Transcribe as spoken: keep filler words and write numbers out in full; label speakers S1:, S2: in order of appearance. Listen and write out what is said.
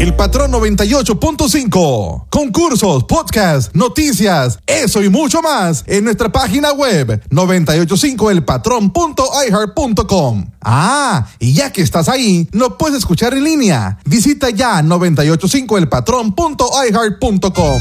S1: El Patrón noventa y ocho punto cinco. Concursos, podcasts, noticias, eso y mucho más en nuestra página web noventa y ocho punto cinco el patrón punto i heart punto com. Ah, y ya que estás ahí, lo puedes escuchar en línea. Visita ya noventa y ocho punto cinco el patrón punto i heart punto com.